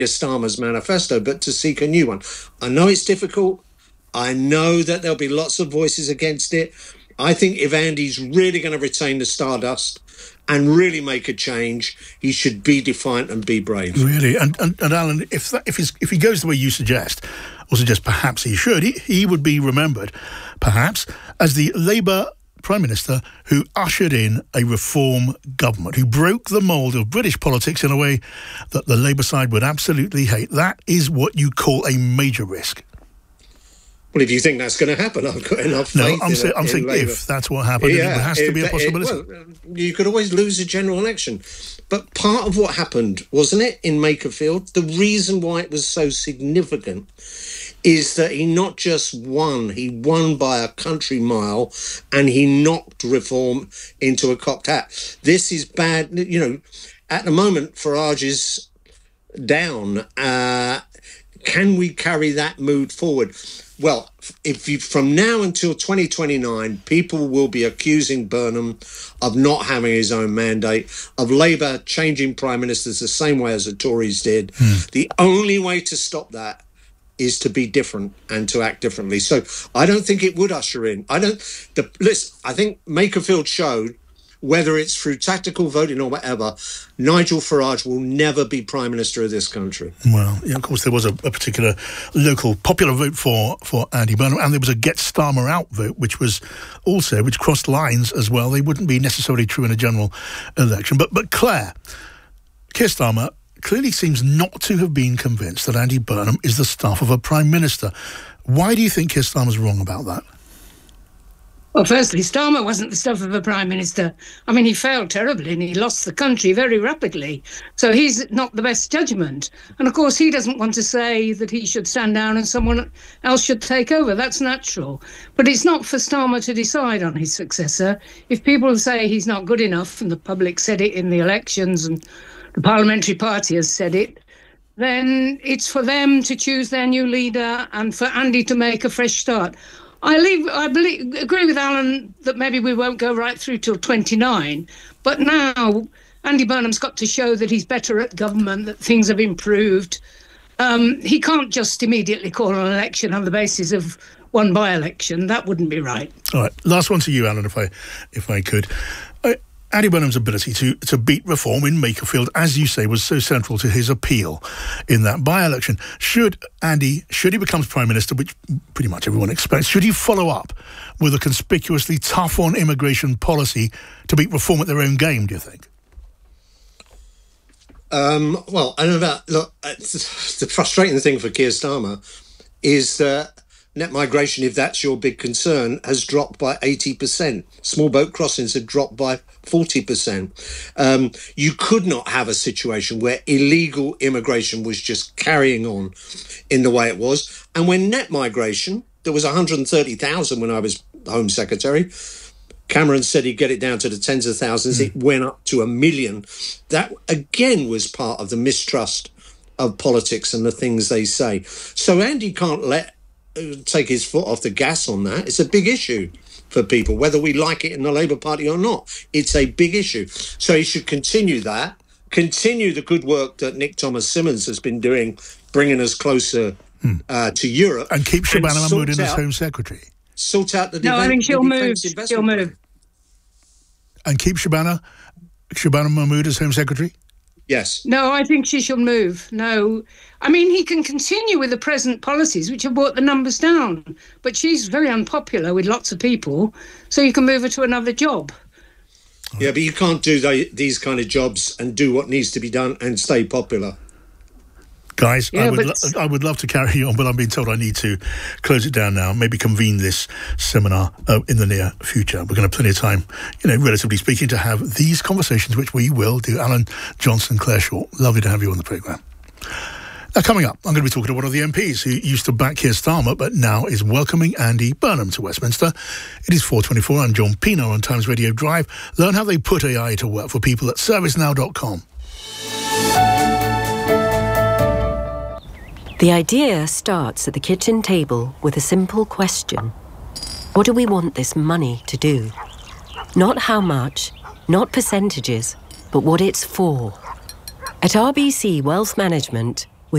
Starmer's manifesto, but to seek a new one. I know it's difficult. I know that there'll be lots of voices against it. I think if Andy's really going to retain the Stardust and really make a change, he should be defiant and be brave. Really, and Alan, if he goes the way you suggest, or suggest perhaps he should, he would be remembered, perhaps, as the Labour Prime Minister who ushered in a reform government, who broke the mould of British politics in a way that the Labour side would absolutely hate. That is what you call a major risk. Well, if you think that's going to happen, I've got enough faith. No, I'm saying if that's what happened, it has to be a possibility. You could always lose a general election. But part of what happened, wasn't it, in Makerfield, the reason why it was so significant is that he not just won, he won by a country mile, and he knocked reform into a cocked hat. This is bad. You know, at the moment, Farage is down. Can we carry that mood forward? Well, from now until 2029, people will be accusing Burnham of not having his own mandate, of Labour changing prime ministers the same way as the Tories did. The only way to stop that is to be different and to act differently. So I don't think it would usher in. I think Makerfield showed, whether it's through tactical voting or whatever, Nigel Farage will never be Prime Minister of this country. Well, yeah, of course, there was a particular local popular vote for Andy Burnham, and there was a Get Starmer Out vote, which crossed lines as well. They wouldn't be necessarily true in a general election. But Claire, Keir Starmer clearly seems not to have been convinced that Andy Burnham is the stuff of a Prime Minister. Why do you think Keir Starmer's wrong about that? Well, firstly, Starmer wasn't the stuff of a Prime Minister. I mean, he failed terribly and he lost the country very rapidly. So he's not the best judgment. And of course, he doesn't want to say that he should stand down and someone else should take over. That's natural. But it's not for Starmer to decide on his successor. If people say he's not good enough, and the public said it in the elections and the parliamentary party has said it, then it's for them to choose their new leader and for Andy to make a fresh start. I agree with Alan that maybe we won't go right through till 29, but now Andy Burnham's got to show that he's better at government, that things have improved. He can't just immediately call an election on the basis of one by-election. That wouldn't be right. All right, last one to you, Alan, if I could. Andy Burnham's ability to beat reform in Makerfield, as you say, was so central to his appeal in that by-election. Should he becomes Prime Minister, which pretty much everyone expects, should he follow up with a conspicuously tough on immigration policy to beat reform at their own game, do you think? Well, I don't know about... Look, the frustrating thing for Keir Starmer is that net migration, if that's your big concern, has dropped by 80%. Small boat crossings have dropped by 40%. You could not have a situation where illegal immigration was just carrying on in the way it was. And when net migration, there was 130,000 when I was Home Secretary. Cameron said he'd get it down to the tens of thousands. It went up to 1 million. That, again, was part of the mistrust of politics and the things they say. So Andy can't take his foot off the gas on that. It's a big issue for people, whether we like it in the Labour Party or not. It's a big issue. So he should continue that, continue the good work that Nick Thomas-Symonds has been doing, bringing us closer to Europe. And keep Shabana Mahmood in as Home Secretary. Sort out the No, I think she'll move. She'll move. And keep Shabana Mahmood as Home Secretary? Yes. No, I think she should move. No. I mean, he can continue with the present policies, which have brought the numbers down. But she's very unpopular with lots of people, so you can move her to another job. Yeah, but you can't do these kind of jobs and do what needs to be done and stay popular. Guys, yeah, I would love to carry on, but I'm being told I need to close it down now, maybe convene this seminar in the near future. We're going to have plenty of time, relatively speaking, to have these conversations, which we will do. Alan Johnson, Claire Shaw, lovely to have you on the programme. Now, coming up, I'm going to be talking to one of the MPs who used to back Keir Starmer, but now is welcoming Andy Burnham to Westminster. It is 4:24. I'm John Pino on Times Radio Drive. Learn how they put AI to work for people at servicenow.com. The idea starts at the kitchen table with a simple question. What do we want this money to do? Not how much, not percentages, but what it's for. At RBC Wealth Management,